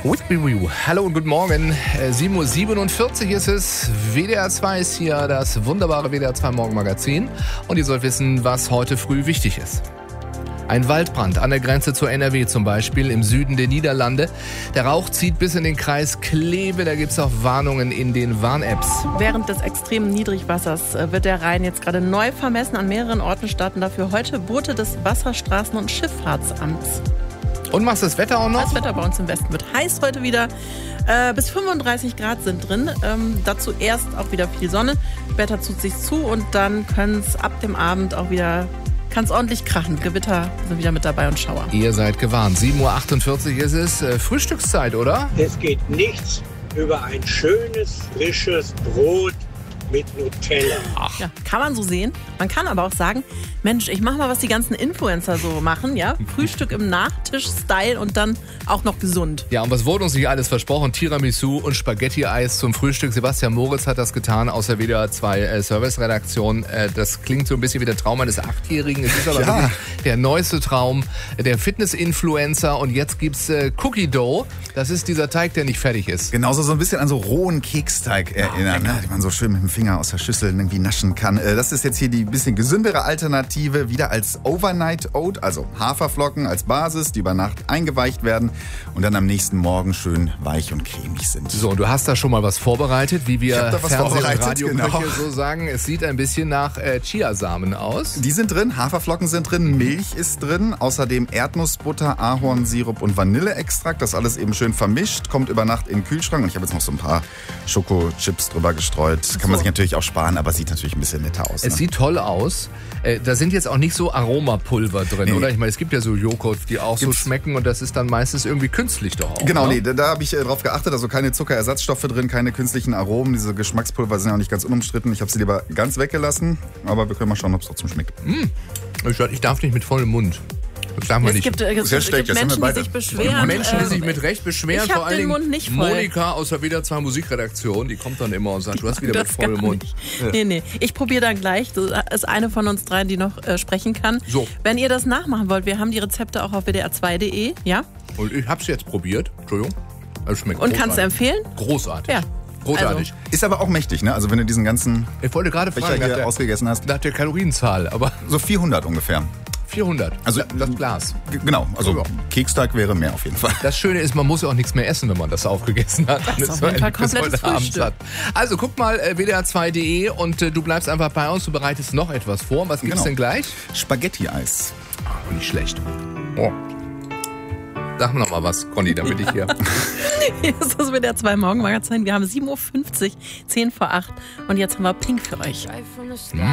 Hallo und guten Morgen. 7.47 Uhr ist es. WDR 2 ist hier, das wunderbare WDR 2 Morgenmagazin. Und ihr sollt wissen, was heute früh wichtig ist. Ein Waldbrand an der Grenze zur NRW zum Beispiel, im Süden der Niederlande. Der Rauch zieht bis in den Kreis Kleve. Da gibt es auch Warnungen in den Warn-Apps. Während des extremen Niedrigwassers wird der Rhein jetzt gerade neu vermessen. An mehreren Orten starten dafür heute Boote des Wasserstraßen- und Schifffahrtsamts. Und machst das Wetter auch noch? Das Wetter bei uns im Westen wird heiß heute wieder. Bis 35 Grad sind drin. Dazu erst auch wieder viel Sonne. Wetter zieht sich zu und dann können es ab dem Abend auch wieder... Kann es ordentlich krachen. Gewitter sind wieder mit dabei und Schauer. Ihr seid gewarnt. 7.48 Uhr ist es. Frühstückszeit, oder? Es geht nichts über ein schönes, frisches Brot mit Nutella. Ach. Ja, kann man so sehen. Man kann aber auch sagen, Mensch, ich mach mal, was die ganzen Influencer so machen, ja? Frühstück im Nachtisch-Style und dann auch noch gesund. Ja, und was wurde uns nicht alles versprochen? Tiramisu und Spaghetti-Eis zum Frühstück. Sebastian Moritz hat das getan aus der WDR 2 Service-Redaktion. Das klingt so ein bisschen wie der Traum eines Achtjährigen. Es ist aber wirklich der neueste Traum der Fitness-Influencer. Und jetzt gibt's Cookie Dough. Das ist dieser Teig, der nicht fertig ist. Genauso so ein bisschen an so rohen Keksteig erinnern, ne? Den man so schön mit dem Finger aus der Schüssel irgendwie naschen kann. Das ist jetzt hier die bisschen gesündere Alternative, wieder als Overnight Oat, also Haferflocken als Basis, die über Nacht eingeweicht werden und dann am nächsten Morgen schön weich und cremig sind. So, und du hast da schon mal was vorbereitet, wie wir Fernseh- und Radioköche genau so sagen. Es sieht ein bisschen nach Chiasamen aus. Die sind drin, Haferflocken sind drin, Milch ist drin, außerdem Erdnussbutter, Ahornsirup und Vanilleextrakt. Das alles eben schön vermischt, kommt über Nacht in den Kühlschrank. Und ich habe jetzt noch so ein paar Schokochips drüber gestreut. Kann man sich natürlich auch sparen, aber sieht natürlich ein bisschen netter aus. Es sieht toll aus. Da sind jetzt auch nicht so Aromapulver drin, oder? Ich meine, es gibt ja so Joghurt, die auch so schmecken und das ist dann meistens irgendwie künstlich doch auch. Genau, ne? da habe ich drauf geachtet. Also keine Zuckerersatzstoffe drin, keine künstlichen Aromen. Diese Geschmackspulver sind ja auch nicht ganz unumstritten. Ich habe sie lieber ganz weggelassen, aber wir können mal schauen, ob es trotzdem schmeckt. Ich darf nicht mit vollem Mund. Das darf man Es nicht. gibt Menschen, die sich beschweren. Menschen, die sich mit Recht beschweren, ich hab vor allen den Dingen Mund nicht voll. Monika aus der WDR 2 Musikredaktion, die kommt dann immer und sagt, du hast wieder mit Das vollem gar Mund. nicht. Nee. Ich probiere dann gleich. Das ist eine von uns dreien, die noch sprechen kann. So. Wenn ihr das nachmachen wollt, wir haben die Rezepte auch auf wdr2.de, ja? Und ich hab's jetzt probiert. Entschuldigung. Es schmeckt Und großartig. kannst du empfehlen? Großartig. Ja. Großartig. Ist aber auch mächtig, ne? Also wenn du diesen ganzen Ich wollte gerade Becher fragen, hier ausgegessen hast. nach der Kalorienzahl, aber So 400 ungefähr. 400. Also das Glas. Genau, also Ja. Keksteig wäre mehr auf jeden Fall. Das Schöne ist, man muss ja auch nichts mehr essen, wenn man das aufgegessen hat. Das ist auf jeden Fall komplettes Frühstück. Also guck mal WDR2.de und du bleibst einfach bei uns. Du bereitest noch etwas vor. Was gibt's Genau. denn gleich? Spaghetti-Eis. Oh, nicht schlecht. Oh. Sag mir noch mal was, Conny, damit ich hier... Hier ist das WDR2 Morgenmagazin. Wir haben 7.50 Uhr, 10 vor 8. Und jetzt haben wir Pink für euch.